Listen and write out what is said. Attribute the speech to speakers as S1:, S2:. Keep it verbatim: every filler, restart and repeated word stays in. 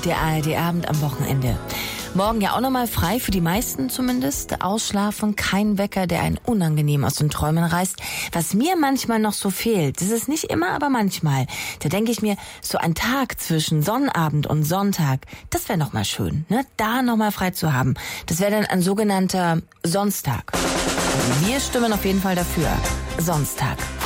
S1: der A R D-Abend am Wochenende. Morgen ja auch nochmal frei, für die meisten zumindest. Ausschlafen, kein Wecker, der einen unangenehm aus den Träumen reißt. Was mir manchmal noch so fehlt, das ist nicht immer, aber manchmal, da denke ich mir, so ein Tag zwischen Sonnabend und Sonntag, das wäre nochmal schön, ne? Da nochmal frei zu haben. Das wäre dann ein sogenannter Sonstag. Wir stimmen auf jeden Fall dafür. Sonstag.